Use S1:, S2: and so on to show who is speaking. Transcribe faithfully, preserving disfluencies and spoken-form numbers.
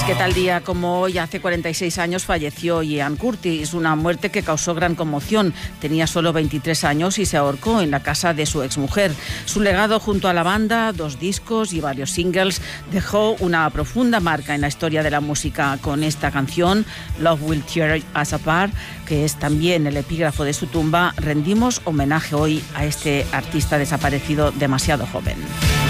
S1: ¿Qué tal día como hoy? Hace cuarenta y seis años falleció Ian Curtis, una muerte que causó gran conmoción. Tenía solo veintitrés años y se ahorcó en la casa de su exmujer. Su legado junto a la banda, dos discos y varios singles, dejó una profunda marca en la historia de la música con esta canción, Love Will Tear Us Apart, que es también el epígrafo de su tumba. Rendimos homenaje hoy a este artista desaparecido demasiado joven.